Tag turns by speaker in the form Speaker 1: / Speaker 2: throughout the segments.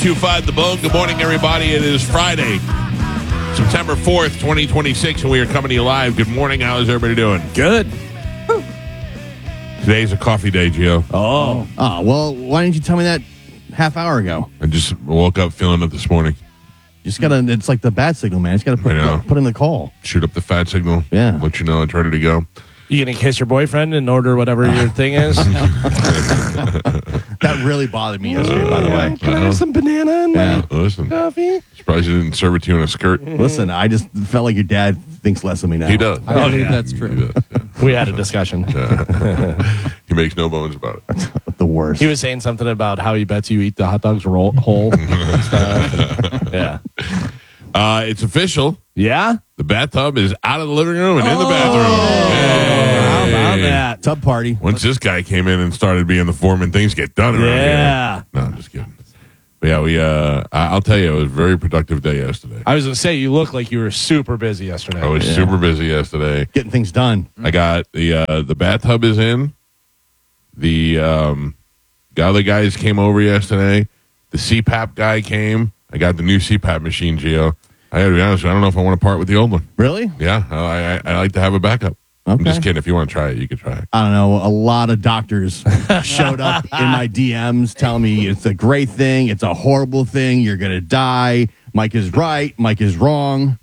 Speaker 1: 1025 The Bone. Good morning, everybody. It is Friday, September 4th, 2026, and we are coming to you live. Good morning. How is everybody doing?
Speaker 2: Good.
Speaker 1: Today's a coffee day, Gio.
Speaker 2: Oh,
Speaker 3: well, why didn't you tell me that half hour ago?
Speaker 1: I just woke up feeling it this morning.
Speaker 3: You just gotta, it's like the bat signal, man. You just gotta put in the call.
Speaker 1: Shoot up the fat signal.
Speaker 3: Yeah.
Speaker 1: Let you know it's ready to go.
Speaker 2: you gonna kiss your boyfriend and order whatever your thing is?
Speaker 3: That really bothered me yesterday, by the way.
Speaker 2: Can I have some banana and
Speaker 3: Yeah.
Speaker 1: Listen,
Speaker 2: coffee?
Speaker 1: surprised you didn't serve it to you in a skirt.
Speaker 3: Listen, I just felt like your dad thinks less of me now.
Speaker 1: He does.
Speaker 4: I believe that's
Speaker 1: He
Speaker 4: true.
Speaker 1: does, yeah.
Speaker 2: We had a discussion.
Speaker 1: He makes no bones about it.
Speaker 3: The worst.
Speaker 2: He was saying something about how he bets you eat the hot dogs whole. And stuff. Yeah.
Speaker 1: It's official.
Speaker 2: Yeah?
Speaker 1: The bathtub is out of the living room and in the bathroom.
Speaker 2: How about
Speaker 1: Hey.
Speaker 2: that?
Speaker 3: Tub party.
Speaker 1: Once this guy came in and started being the foreman, things get done around
Speaker 2: Yeah.
Speaker 1: here. No, I'm just kidding. But yeah, I'll tell you, it was a very productive day yesterday.
Speaker 2: I was going to say, you look like you were super busy yesterday.
Speaker 1: I was super busy yesterday.
Speaker 3: Getting things done.
Speaker 1: I got the bathtub is in. The other guys came over yesterday. The CPAP guy came. I got the new CPAP machine, Gio. I got to be honest with you, I don't know if I want to part with the old one.
Speaker 3: Really?
Speaker 1: Yeah, I like to have a backup. I'm
Speaker 3: Okay.
Speaker 1: just kidding. If you want to try it, you can try it.
Speaker 3: I don't know. A lot of doctors showed up in my DMs telling me it's a great thing. It's a horrible thing. You're going to die. Mike is right. Mike is wrong.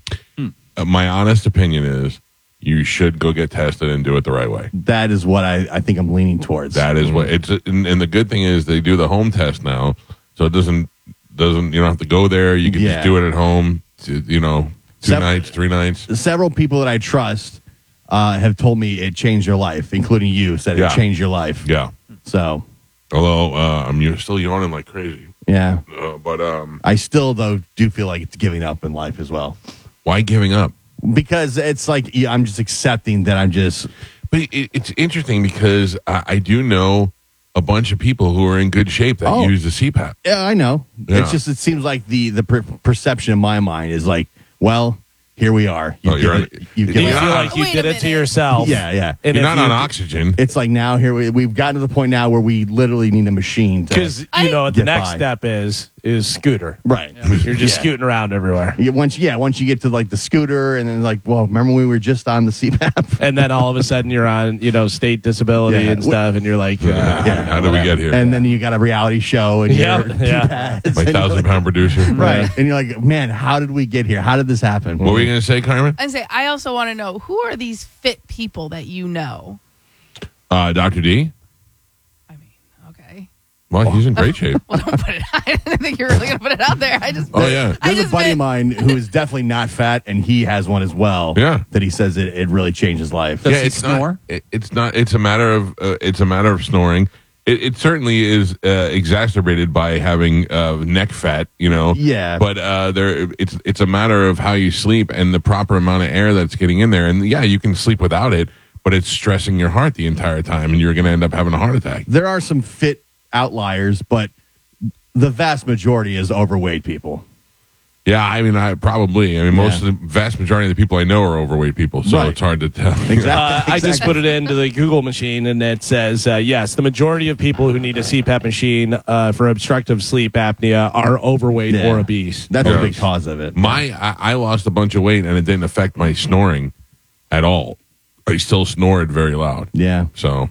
Speaker 1: My honest opinion is you should go get tested and do it the right way.
Speaker 3: That is what I think I'm leaning towards.
Speaker 1: That is what it's, and the good thing is they do the home test now, so it doesn't you don't have to go there. You can just do it at home. 2 nights, 3 nights.
Speaker 3: Several people that I trust have told me it changed their life, including you, said it changed your life.
Speaker 1: Yeah.
Speaker 3: So,
Speaker 1: Although I'm still yawning like crazy.
Speaker 3: yeah.
Speaker 1: But
Speaker 3: I still, though, do feel like it's giving up in life as well.
Speaker 1: why giving up?
Speaker 3: Because it's like I'm just accepting that I'm just...
Speaker 1: But it's interesting because I do know a bunch of people who are in good shape that use the CPAP.
Speaker 3: Yeah, I know.
Speaker 1: Yeah.
Speaker 3: It's just, it seems like the perception in my mind is like, well, here we are.
Speaker 1: Oh, you're on-
Speaker 2: You
Speaker 1: Yeah.
Speaker 2: feel like you
Speaker 5: Wait
Speaker 2: did
Speaker 5: a
Speaker 2: it to
Speaker 5: minute.
Speaker 2: yourself.
Speaker 3: Yeah, yeah.
Speaker 2: And
Speaker 1: You're
Speaker 2: if
Speaker 1: not on oxygen.
Speaker 3: It's like now here we've gotten to the point now where we literally need a machine to...
Speaker 2: Because, what the
Speaker 3: Get
Speaker 2: next
Speaker 3: by.
Speaker 2: step is scooter.
Speaker 3: Right.
Speaker 2: You're just scooting around everywhere.
Speaker 3: Once you get to like the scooter and then like, well, remember when we were just on the CPAP?
Speaker 2: And then all of a sudden you're on, state disability
Speaker 3: Yeah.
Speaker 2: and stuff, and you're like,
Speaker 1: How did we get here?
Speaker 3: And then you got a reality show and
Speaker 2: Yeah,
Speaker 3: you're
Speaker 2: yeah.
Speaker 3: keypads
Speaker 1: My
Speaker 3: and you're
Speaker 1: 1,000-pound producer.
Speaker 3: right. And you're like, man, how did we get here? How did this happen?
Speaker 1: What were you going to say, Carmen?
Speaker 5: I say, I also want to know, who are these fit people that you know?
Speaker 1: Dr. D?
Speaker 5: I mean, okay.
Speaker 1: Well, he's in great shape.
Speaker 5: Well, don't put it. I didn't think you were really going to put it out there. I just.
Speaker 1: Oh, yeah.
Speaker 5: I
Speaker 3: There's a
Speaker 5: just
Speaker 3: buddy
Speaker 5: meant-
Speaker 3: of mine who is definitely not fat, and he has one as well.
Speaker 1: Yeah.
Speaker 3: That he says it really changed his life.
Speaker 4: Does he
Speaker 1: it's
Speaker 4: snore?
Speaker 1: Not, it's not. It's a matter of snoring. It certainly is exacerbated by having neck fat,
Speaker 3: Yeah.
Speaker 1: But it's a matter of how you sleep and the proper amount of air that's getting in there. And yeah, you can sleep without it, but it's stressing your heart the entire time, and you're going to end up having a heart attack.
Speaker 3: There are some fit outliers, but the vast majority is overweight people.
Speaker 1: Yeah, I mean, most of the vast majority of the people I know are overweight people, so
Speaker 3: Right.
Speaker 1: it's hard to tell.
Speaker 3: Exactly.
Speaker 2: I just put it into the Google machine, and it says, yes, the majority of people who need a CPAP machine for obstructive sleep apnea are overweight
Speaker 3: Yeah.
Speaker 2: or obese.
Speaker 3: That's
Speaker 1: Yeah.
Speaker 3: a big cause of it.
Speaker 1: I lost a bunch of weight, and it didn't affect my snoring at all. I still snored very loud.
Speaker 3: Yeah.
Speaker 1: So,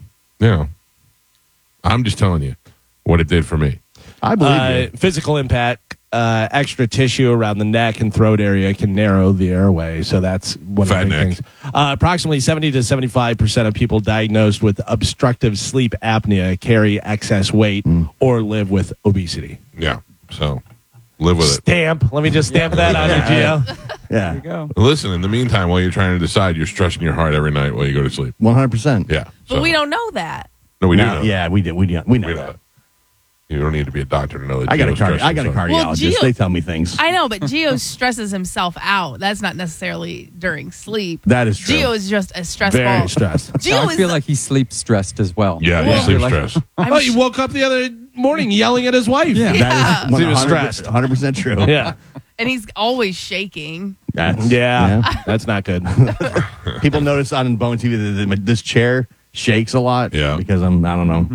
Speaker 1: I'm just telling you what it did for me.
Speaker 3: I believe you.
Speaker 2: Physical impact, extra tissue around the neck and throat area can narrow the airway. So that's one
Speaker 1: Fat
Speaker 2: of the
Speaker 1: neck.
Speaker 2: things. Approximately 70 to 75% of people diagnosed with obstructive sleep apnea carry excess weight or live with obesity.
Speaker 1: Yeah. So, live with it.
Speaker 2: Stamp. Let me just stamp that on you, Gio.
Speaker 3: Yeah.
Speaker 4: There you go.
Speaker 1: Listen, in the meantime, while you're trying to decide, you're stressing your heart every night while you go to sleep.
Speaker 3: 100%.
Speaker 1: Yeah.
Speaker 5: But we don't know that.
Speaker 1: No, we do
Speaker 3: Now-
Speaker 1: know.
Speaker 3: Yeah, we do. We know
Speaker 1: We know
Speaker 3: that.
Speaker 1: that. You don't need to be a doctor to know that.
Speaker 3: I got a
Speaker 1: Gio stresses himself.
Speaker 3: cardiologist.
Speaker 5: Well, Gio-
Speaker 3: They tell me things.
Speaker 5: I know, but Gio stresses himself out. That's not necessarily during sleep.
Speaker 3: That is true.
Speaker 5: Gio is just a stressful.
Speaker 2: Very stressed.
Speaker 5: Gio
Speaker 4: I feel like he sleeps stressed as well.
Speaker 1: Yeah,
Speaker 5: Well-
Speaker 1: you sleep
Speaker 4: Like-
Speaker 1: stress.
Speaker 5: I'm
Speaker 2: Oh, you woke up the other morning yelling at his wife.
Speaker 4: Yeah.
Speaker 3: That is
Speaker 2: He was stressed.
Speaker 3: 100% true.
Speaker 2: Yeah.
Speaker 5: and he's always shaking.
Speaker 3: That's,
Speaker 2: Yeah. That's not good.
Speaker 3: People notice on Bone TV that this chair shakes a lot.
Speaker 1: Yeah.
Speaker 3: Because I don't know.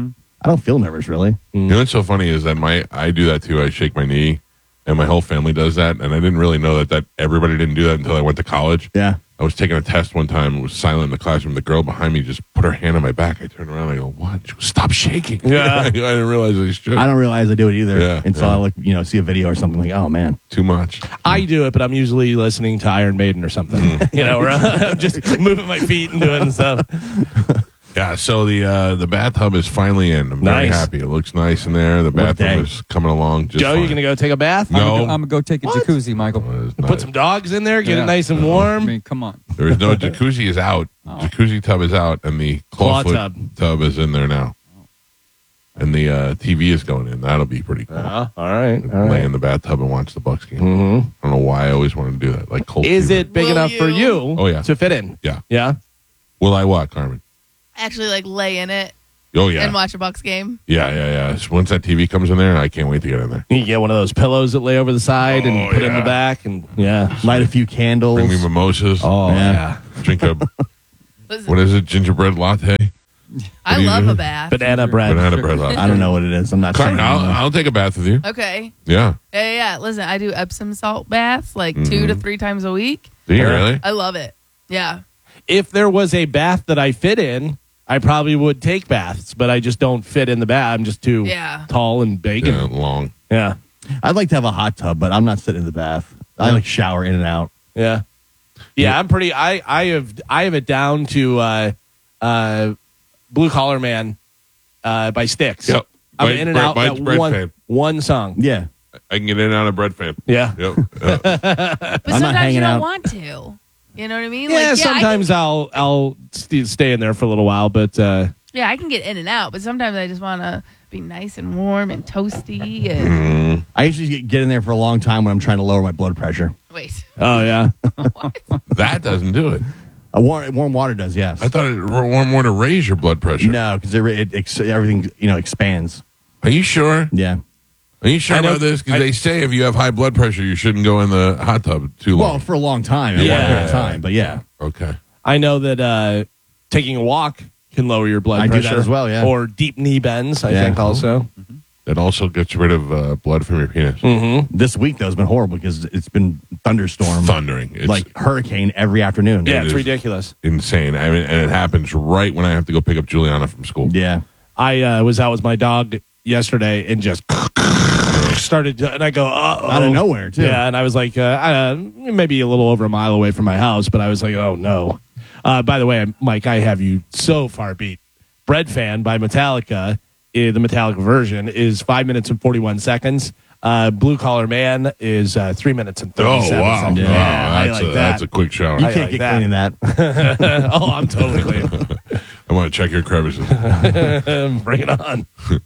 Speaker 3: I don't feel nervous really.
Speaker 1: You know what's so funny is that I do that too. I shake my knee, and my whole family does that. And I didn't really know that everybody didn't do that until I went to college.
Speaker 3: Yeah.
Speaker 1: I was taking a test one time. It was silent in the classroom. The girl behind me just put her hand on my back. I turned around. And I go, "What?" She goes, "Stop shaking."
Speaker 2: Yeah.
Speaker 1: I didn't realize I should.
Speaker 3: I don't realize I do it either
Speaker 1: Yeah,
Speaker 3: until
Speaker 1: yeah.
Speaker 3: I like see a video or something like, oh man.
Speaker 1: Too much.
Speaker 2: I do it, but I'm usually listening to Iron Maiden or something. Where I'm just moving my feet and doing stuff.
Speaker 1: Yeah. So the bathtub is finally in. I'm very
Speaker 2: Nice.
Speaker 1: happy. It looks nice in there. The
Speaker 3: What day?
Speaker 1: bathtub is coming along. Just
Speaker 2: Joe,
Speaker 1: fine.
Speaker 2: you going to go take a bath?
Speaker 1: No.
Speaker 4: I'm going to go take a jacuzzi, Michael.
Speaker 1: It's not-
Speaker 2: Put some dogs in there, get
Speaker 4: Yeah.
Speaker 2: it nice and
Speaker 4: I
Speaker 2: warm.
Speaker 4: mean, come on.
Speaker 1: There is no jacuzzi is out. Jacuzzi tub is out, and the
Speaker 2: Claw
Speaker 1: clawfoot tub is in there now. And the TV is going in. That'll be pretty cool.
Speaker 2: All right.
Speaker 1: Lay in the bathtub and watch the Bucks game.
Speaker 2: Mm-hmm.
Speaker 1: I don't know why I always wanted to do that. Like Colt.
Speaker 2: Is
Speaker 1: fever.
Speaker 2: it big
Speaker 5: Will
Speaker 2: enough for
Speaker 5: you?
Speaker 2: you
Speaker 1: Oh, yeah.
Speaker 2: to fit in?
Speaker 1: Yeah.
Speaker 2: Yeah?
Speaker 1: Will I what, Carmen?
Speaker 5: Actually, like lay in it
Speaker 1: Oh yeah.
Speaker 5: and watch a Bucks game.
Speaker 1: Yeah. So once that TV comes in there, I can't wait to get in there.
Speaker 2: You get one of those pillows that lay over the side and
Speaker 1: Oh,
Speaker 2: put it in the
Speaker 1: yeah.
Speaker 2: back. And yeah.
Speaker 3: Light a few candles.
Speaker 1: Bring me mimosas.
Speaker 2: Oh,
Speaker 3: Yeah.
Speaker 2: yeah.
Speaker 1: Drink a
Speaker 5: Listen,
Speaker 1: what is it? Gingerbread latte.
Speaker 5: I
Speaker 1: do you
Speaker 5: love
Speaker 1: do?
Speaker 5: a bath.
Speaker 2: Banana bread.
Speaker 1: Banana bread latte.
Speaker 3: I don't know what it is. I'm not saying.
Speaker 1: Carmen, I'll take a bath with you.
Speaker 5: Okay.
Speaker 1: Yeah.
Speaker 5: Yeah. Listen, I do Epsom salt baths like 2 to 3 times a week.
Speaker 1: Do you really?
Speaker 5: I love it. Yeah.
Speaker 2: If there was a bath that I fit in, I probably would take baths, but I just don't fit in the bath. I'm just too
Speaker 5: Yeah.
Speaker 2: tall and big.
Speaker 1: Yeah,
Speaker 2: And,
Speaker 1: long.
Speaker 2: yeah.
Speaker 3: I'd like to have a hot tub, but I'm not sitting in the bath. I like shower in and out.
Speaker 2: Yeah. Yeah, I'm pretty I have it down to Blue Collar Man by Styx.
Speaker 1: Yep.
Speaker 2: I'm
Speaker 1: Bread-
Speaker 2: in and
Speaker 1: bread-
Speaker 2: out
Speaker 1: bread-
Speaker 2: at
Speaker 1: bread
Speaker 2: one,
Speaker 1: fan.
Speaker 2: one song.
Speaker 3: Yeah.
Speaker 1: I can get in and out of bread fan.
Speaker 2: Yeah.
Speaker 1: Yep.
Speaker 5: But
Speaker 3: not
Speaker 5: sometimes
Speaker 3: hanging
Speaker 5: you don't
Speaker 3: out.
Speaker 5: want to. You know what I mean?
Speaker 2: Yeah,
Speaker 5: I
Speaker 2: sometimes I'll stay in there for a little while, but
Speaker 5: I can get in and out, but sometimes I just want to be nice and warm and toasty and
Speaker 3: I usually get in there for a long time when I'm trying to lower my blood pressure.
Speaker 5: wait.
Speaker 2: oh yeah.
Speaker 1: That doesn't do it.
Speaker 3: Warm water does, yes.
Speaker 1: I thought it warm more to raise your blood pressure.
Speaker 3: No, because everything expands.
Speaker 1: Are you sure?
Speaker 3: Yeah.
Speaker 1: Are you sure
Speaker 2: I know-
Speaker 1: about this? Because they say if you have high blood pressure, you shouldn't go in the hot tub too long.
Speaker 3: Well, for a long time.
Speaker 2: Yeah.
Speaker 3: At a time, but yeah.
Speaker 1: Okay.
Speaker 2: I know that taking a walk can lower your blood
Speaker 3: I do
Speaker 2: pressure
Speaker 3: that as well, yeah.
Speaker 2: Or deep knee bends, I
Speaker 3: Yeah.
Speaker 2: think also.
Speaker 1: It also gets rid of blood from your penis.
Speaker 2: Mm-hmm.
Speaker 3: This week, though, has been horrible because it's been thunderstorm.
Speaker 1: Thundering. It's
Speaker 3: like hurricane every afternoon.
Speaker 2: Yeah,
Speaker 1: It
Speaker 2: it's
Speaker 1: is.
Speaker 2: ridiculous.
Speaker 1: insane. I mean, and it happens right when I have to go pick up Juliana from school.
Speaker 3: Yeah.
Speaker 2: I was out with my dog yesterday and just started, and I go, uh-oh.
Speaker 3: Out of nowhere, too.
Speaker 2: Yeah, and I was like, maybe a little over a mile away from my house, but I was like, oh no. By the way, Mike, I have you so far beat. Bread Fan by Metallica, the Metallica version, is 5 minutes and 41 seconds. Blue Collar Man is 3 minutes and 37
Speaker 1: Oh, wow.
Speaker 2: seconds.
Speaker 3: Yeah,
Speaker 1: Wow,
Speaker 2: I
Speaker 1: that's,
Speaker 2: like
Speaker 1: a,
Speaker 2: that.
Speaker 1: that's a quick shower.
Speaker 3: You
Speaker 2: I
Speaker 3: can't
Speaker 2: like
Speaker 3: get
Speaker 2: that.
Speaker 3: cleaning that.
Speaker 2: Oh, I'm totally clean.
Speaker 1: I want to check your crevices.
Speaker 2: Bring it on.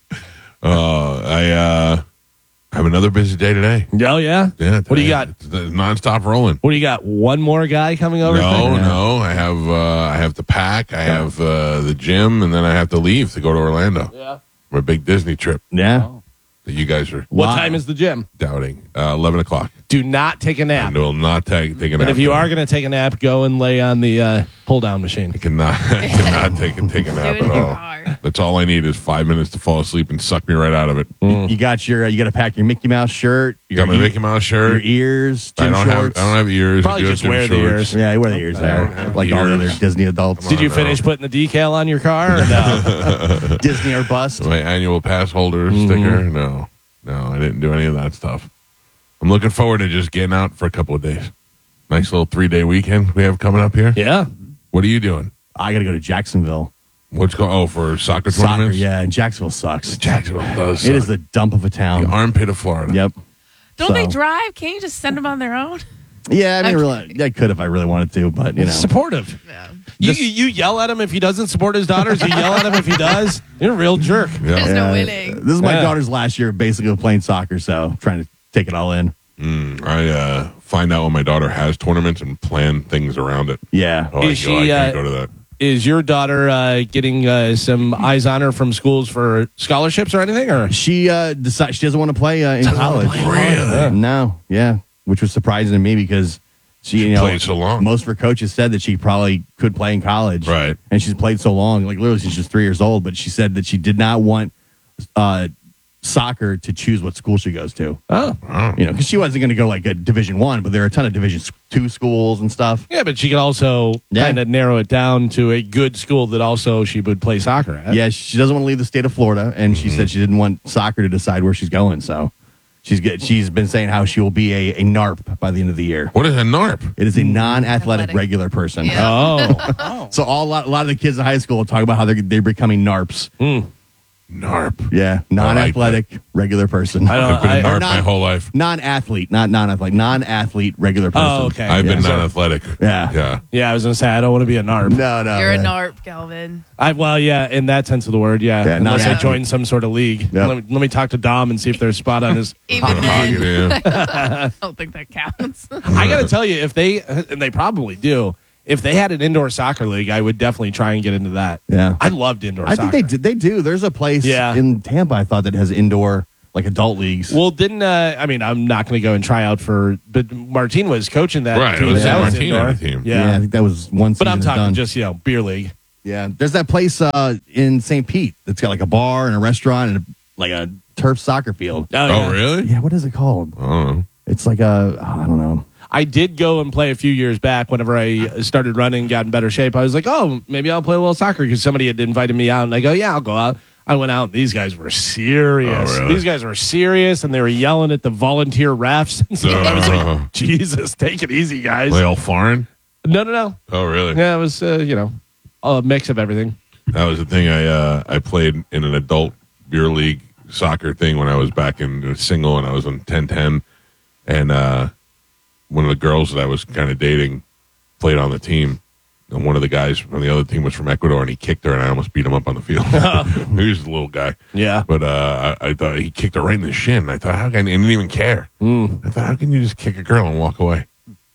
Speaker 1: I have another busy day today.
Speaker 2: Oh, yeah?
Speaker 1: Yeah.
Speaker 2: What do you
Speaker 1: today
Speaker 2: got?
Speaker 1: It's nonstop rolling.
Speaker 2: What do you got? One more guy coming over?
Speaker 1: No. I have to pack. I have the gym, and then I have to leave to go to Orlando.
Speaker 2: Yeah.
Speaker 1: For a big Disney trip
Speaker 3: Yeah.
Speaker 1: that you guys are
Speaker 2: What
Speaker 3: Wow.
Speaker 2: time is the gym?
Speaker 1: doubting. 11 o'clock.
Speaker 2: Do not take a nap.
Speaker 1: And will not take a nap.
Speaker 2: And if you are going to take a nap, go and lay on the pull-down machine.
Speaker 1: I cannot take a nap
Speaker 5: Do it
Speaker 1: at
Speaker 5: in your
Speaker 1: all.
Speaker 5: car.
Speaker 1: That's all I need is 5 minutes to fall asleep and suck me right out of it.
Speaker 3: You got to pack your Mickey Mouse shirt.
Speaker 1: You got my Mickey Mouse
Speaker 3: Your
Speaker 1: shirt.
Speaker 3: ears,
Speaker 1: I
Speaker 3: gym
Speaker 1: don't
Speaker 3: shorts.
Speaker 1: have ears. I
Speaker 2: Probably
Speaker 1: do have
Speaker 2: just
Speaker 1: gym
Speaker 2: wear the
Speaker 1: shorts.
Speaker 2: ears.
Speaker 3: Yeah, you wear the ears there.
Speaker 1: have
Speaker 3: Like all the other
Speaker 1: ears.
Speaker 3: Disney adults.
Speaker 2: Did you
Speaker 1: no.
Speaker 2: finish putting the decal on your car? Or no?
Speaker 3: Disney or bust.
Speaker 1: My annual pass holder sticker. No, I didn't do any of that stuff. I'm looking forward to just getting out for a couple of days. Nice little 3-day weekend we have coming up here.
Speaker 2: Yeah.
Speaker 1: What are you doing?
Speaker 3: I got to go to Jacksonville.
Speaker 1: What's going? Oh, for soccer
Speaker 3: Soccer,
Speaker 1: tournaments.
Speaker 3: yeah, and Jacksonville sucks.
Speaker 1: Jacksonville does.
Speaker 3: It is
Speaker 1: suck.
Speaker 3: the dump of a
Speaker 1: The
Speaker 3: town.
Speaker 1: armpit of Florida.
Speaker 3: Yep.
Speaker 5: Don't they
Speaker 3: So-
Speaker 5: drive? Can't you just send them on their own?
Speaker 3: Yeah, I mean,
Speaker 5: Okay.
Speaker 3: really, I could if I really wanted to, but
Speaker 2: Supportive.
Speaker 5: Yeah.
Speaker 2: You yell at him if he doesn't support his daughters. You yell at him if he does. You're a real jerk.
Speaker 1: Yeah.
Speaker 5: There's no winning.
Speaker 3: This is my
Speaker 2: Yeah.
Speaker 3: daughter's last year basically of playing soccer, so I'm trying to take it all in.
Speaker 1: I find out when my daughter has tournaments and plan things around it.
Speaker 3: Yeah.
Speaker 1: Oh,
Speaker 2: Is she,
Speaker 1: I can't go to that.
Speaker 2: Is your daughter getting some eyes on her from schools for scholarships or anything? Or
Speaker 3: She decides she doesn't want to play in college.
Speaker 1: Really?
Speaker 3: No, yeah, which was surprising to me because she
Speaker 1: played so long.
Speaker 3: Most of her coaches said that she probably could play in college,
Speaker 1: Right.
Speaker 3: And she's played so long, like literally since she's 3 years old. But she said that she did not want soccer to choose what school she goes to.
Speaker 2: Oh.
Speaker 3: Because she wasn't going to go like a Division I, but there are a ton of Division II schools and stuff.
Speaker 2: Yeah, but she could also kind of narrow it down to a good school that also she would play soccer at.
Speaker 3: Yeah, she doesn't want to leave the state of Florida, and she said she didn't want soccer to decide where she's going. So she's good. She's been saying how she will be a NARP by the end of the year.
Speaker 1: What is a NARP?
Speaker 3: It is a non-athletic
Speaker 5: Athletic.
Speaker 3: regular person.
Speaker 5: Yeah.
Speaker 2: Oh.
Speaker 3: So a lot of the kids in high school talk about how they're becoming NARPs.
Speaker 1: NARP.
Speaker 3: Yeah, non-athletic regular person.
Speaker 1: I've been a NARP
Speaker 3: not-
Speaker 1: my whole life.
Speaker 3: Non-athlete, not non-athletic, non-athlete regular person.
Speaker 2: Oh, okay.
Speaker 1: I've been
Speaker 2: Yeah.
Speaker 1: non-athletic.
Speaker 3: Yeah.
Speaker 1: Yeah.
Speaker 2: Yeah, I was going to say, I don't want to be a NARP.
Speaker 3: No,
Speaker 5: You're a
Speaker 3: man.
Speaker 5: NARP, Calvin.
Speaker 2: Well, yeah, in that sense of the word, yeah.
Speaker 3: Yeah,
Speaker 2: Unless I
Speaker 3: non-athlete.
Speaker 2: join some sort of league.
Speaker 3: Yep.
Speaker 2: Let me talk to Dom and see if there's a spot on his.
Speaker 5: Even
Speaker 1: Hockey,
Speaker 5: then,
Speaker 1: yeah.
Speaker 5: I don't think that counts.
Speaker 2: I got to tell you, if they, and they probably do, if they had an indoor soccer league, I would definitely try and get into that.
Speaker 3: Yeah.
Speaker 2: I loved indoor
Speaker 3: I
Speaker 2: soccer.
Speaker 3: think they do. There's a place in Tampa, I thought, that has indoor, like adult leagues.
Speaker 2: Well, didn't, I mean, I'm not going to go and try out but Martine was coaching that
Speaker 1: Right, it
Speaker 2: team.
Speaker 1: was
Speaker 2: That was
Speaker 1: Martine
Speaker 2: indoor.
Speaker 1: on the team.
Speaker 2: Yeah.
Speaker 3: I think that was one season.
Speaker 2: But I'm talking
Speaker 3: done.
Speaker 2: just, beer league.
Speaker 3: Yeah, there's that place in St. Pete that's got like a bar and a restaurant and like a turf soccer field.
Speaker 1: Oh,
Speaker 2: yeah.
Speaker 1: really?
Speaker 3: Yeah, what is it called?
Speaker 1: I don't know.
Speaker 3: It's like I don't know.
Speaker 2: I did go and play a few years back whenever I started running, got in better shape. I was like, oh, maybe I'll play a little soccer because somebody had invited me out. And I go, yeah, I'll go out. I went out. And these guys were serious.
Speaker 1: Oh, really?
Speaker 2: These guys were serious, and they were yelling at the volunteer refs. So I was
Speaker 1: Uh-huh.
Speaker 2: like, Jesus, take it easy, guys.
Speaker 1: They all foreign?
Speaker 2: No.
Speaker 1: Oh, really?
Speaker 2: Yeah, it was, a mix of everything.
Speaker 1: That was the thing. I played in an adult beer league soccer thing when I was back in single, and I was on 10-10. And one of the girls that I was kind of dating played on the team. And one of the guys from the other team was from Ecuador, and he kicked her, and I almost beat him up on the field. He was a little guy.
Speaker 2: Yeah.
Speaker 1: But I thought he kicked her right in the shin. I thought, how can he didn't even care? I thought, how can you just kick a girl and walk away?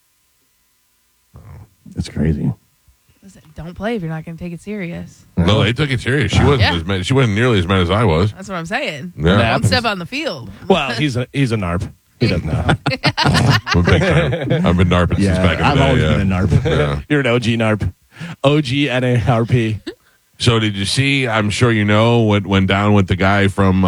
Speaker 3: That's crazy.
Speaker 5: Listen, don't play if you're not going to take it serious.
Speaker 1: No, they took it serious. She wasn't
Speaker 5: Yeah.
Speaker 1: as mad. She wasn't nearly as mad as I was.
Speaker 5: That's what I'm saying.
Speaker 1: Yeah.
Speaker 2: That-
Speaker 5: One step on the field.
Speaker 2: Well, he's a NARP. He doesn't know.
Speaker 1: I'm a big time. I've been narping since back in the
Speaker 3: I've
Speaker 1: day.
Speaker 3: always
Speaker 1: yeah.
Speaker 3: been a NARP.
Speaker 1: Yeah.
Speaker 2: You're an OG NARP. OG NARP.
Speaker 1: So did you see? I'm sure you know what went down with the guy from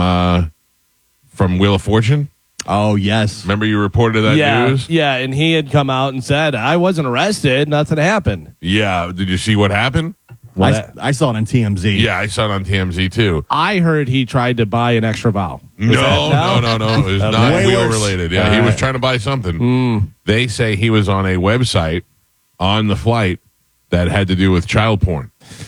Speaker 1: Wheel of Fortune.
Speaker 3: Oh yes.
Speaker 1: Remember you reported that news?
Speaker 2: Yeah, and he had come out and said, I wasn't arrested. Nothing happened.
Speaker 1: Yeah. Did you see what happened?
Speaker 3: I saw it on TMZ.
Speaker 1: Yeah, I saw it on TMZ too.
Speaker 2: I heard he tried to buy an extra vowel.
Speaker 1: No. It was not
Speaker 3: Way
Speaker 1: wheel
Speaker 3: worse.
Speaker 1: related. Yeah, he was trying to buy something. They say he was on a website on the flight that had to do with child porn.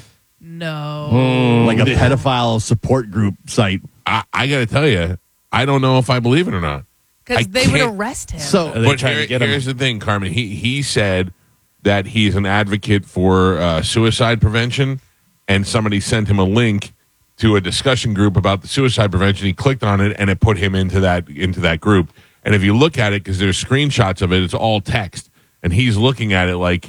Speaker 5: No.
Speaker 3: Like a pedophile support group site.
Speaker 1: I got to tell you, I don't know if I believe it or not. I
Speaker 5: Because they would
Speaker 1: can't-
Speaker 5: arrest him.
Speaker 3: So
Speaker 2: They
Speaker 1: But
Speaker 2: tried to get him.
Speaker 1: here's the thing, Carmen. He said that he's an advocate for suicide prevention, and somebody sent him a link to a discussion group about the suicide prevention. He clicked on it, and it put him into that group. And if you look at it, because there's screenshots of it, it's all text, and he's looking at it like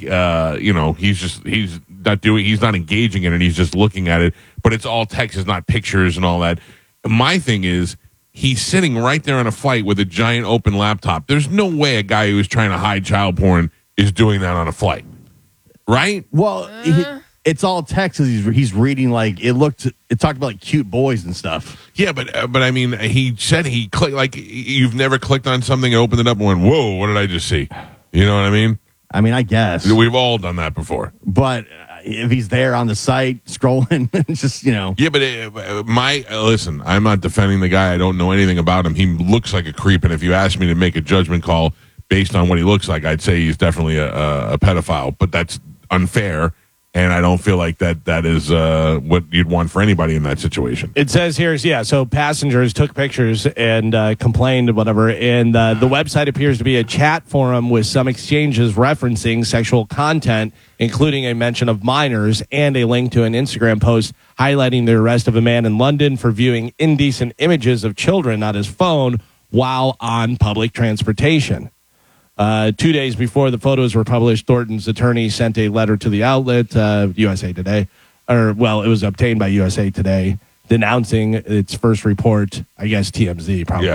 Speaker 1: he's not engaging in it. He's just looking at it, but it's all text. It's not pictures and all that. My thing is, he's sitting right there on a flight with a giant open laptop. There's no way a guy who's trying to hide child porn is doing that on a flight, right?
Speaker 3: well, it's all text. 'Cause he's reading like it talked about like cute boys and stuff.
Speaker 1: Yeah, but I mean, he said he clicked like you've never clicked on something, opened it up, and went, "Whoa, what did I just see?" You know what I mean?
Speaker 3: I mean, I guess,
Speaker 1: We've all done that before.
Speaker 3: but if he's there on the site scrolling, it's just
Speaker 1: Yeah, but listen, I'm not defending the guy. I don't know anything about him. He looks like a creep, and if you ask me to make a judgment call based on what he looks like, I'd say he's definitely a pedophile. But that's unfair, and I don't feel like that is what you'd want for anybody in that situation.
Speaker 2: It says here, so passengers took pictures and complained, whatever, and the website appears to be a chat forum with some exchanges referencing sexual content, including a mention of minors and a link to an Instagram post highlighting the arrest of a man in London for viewing indecent images of children on his phone while on public transportation. 2 days before the photos were published, Thornton's attorney sent a letter to the outlet, USA Today, it was obtained by USA Today, denouncing its first report, I guess TMZ probably.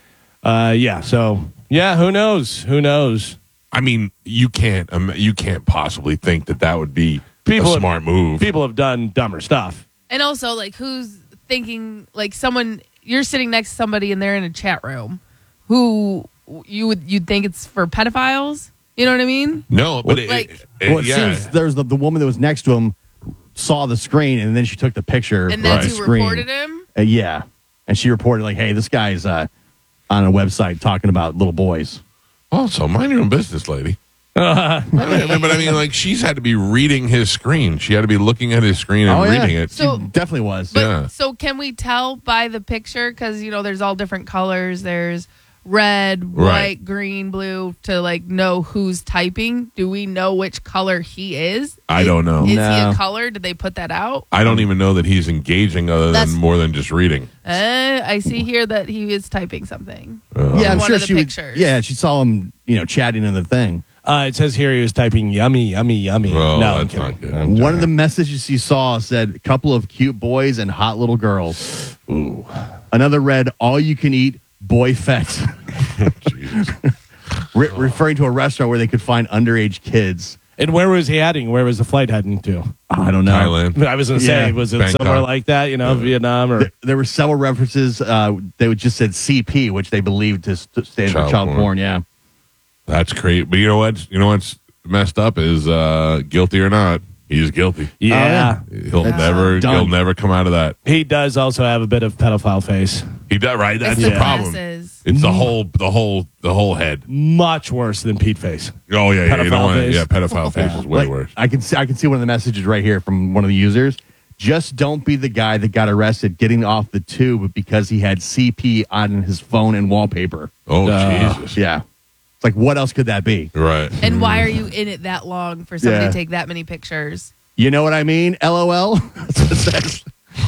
Speaker 1: Yeah.
Speaker 2: Who knows? Who knows?
Speaker 1: I mean, you can't possibly think that would be a smart move.
Speaker 2: People have done dumber stuff.
Speaker 5: and also, like, who's thinking like you're sitting next to somebody and they're in a chat room who you'd think it's for pedophiles. You know what I mean?
Speaker 1: No, but
Speaker 3: It seems there's the woman that was next to him saw the screen and then she took the picture.
Speaker 5: And that's
Speaker 3: of
Speaker 5: who
Speaker 3: the screen.
Speaker 5: reported him?
Speaker 3: Yeah. And she reported like, hey, this guy's on a website talking about little boys.
Speaker 1: Also, mind your own business, lady. But I mean, like, she's had to be reading his screen. She had to be looking at his screen and reading it.
Speaker 5: So-
Speaker 3: She definitely was.
Speaker 5: But, So can we tell by the picture? Because, there's all different colors. There's red, white, green, blue to, like, know who's typing. Do we know which color he is?
Speaker 1: I don't know.
Speaker 5: Is he
Speaker 3: No.
Speaker 5: a color? Did they put that out?
Speaker 1: I don't even know that he's engaging other than more than just reading.
Speaker 5: I see here that he is typing something.
Speaker 3: Yeah, I'm
Speaker 5: One
Speaker 3: sure
Speaker 5: of the
Speaker 3: she
Speaker 5: pictures.
Speaker 3: she saw him, chatting in the thing.
Speaker 2: It says here he was typing yummy, yummy, yummy.
Speaker 1: Well,
Speaker 2: no, I'm
Speaker 1: that's
Speaker 2: kidding.
Speaker 1: not good.
Speaker 3: One of the messages he saw said, a couple of cute boys and hot little girls. Ooh. Another read, all you can eat boy fets.
Speaker 1: Jesus.
Speaker 3: Referring to a restaurant where they could find underage kids.
Speaker 2: And where was he heading? Where was the flight heading to?
Speaker 3: I don't know.
Speaker 1: Thailand.
Speaker 2: I was going to say,
Speaker 3: Yeah.
Speaker 2: was it
Speaker 1: Bangkok.
Speaker 2: somewhere like that? Vietnam or
Speaker 3: There were several references. They just said CP, which they believed to stand for child porn. Yeah.
Speaker 1: That's great. But you know what's messed up is guilty or not, he's guilty.
Speaker 2: yeah.
Speaker 1: He'll
Speaker 3: done.
Speaker 1: never come out of that.
Speaker 2: He does also have a bit of pedophile face.
Speaker 1: He does, right? That's
Speaker 5: It's
Speaker 1: the
Speaker 5: the
Speaker 1: problem.
Speaker 5: glasses.
Speaker 1: It's the whole head.
Speaker 2: Much worse than Pete face.
Speaker 1: Oh yeah, you
Speaker 2: Pedophile
Speaker 1: don't want
Speaker 2: face.
Speaker 1: pedophile face is way
Speaker 3: Like,
Speaker 1: worse.
Speaker 3: I can see one of the messages right here from one of the users. Just don't be the guy that got arrested getting off the tube because he had CP on his phone and wallpaper.
Speaker 1: Oh Jesus.
Speaker 3: Yeah. It's like, what else could that be?
Speaker 1: Right.
Speaker 5: And why are you in it that long for somebody
Speaker 3: Yeah.
Speaker 5: to take that many pictures?
Speaker 3: You know what I mean? LOL. That's what it says.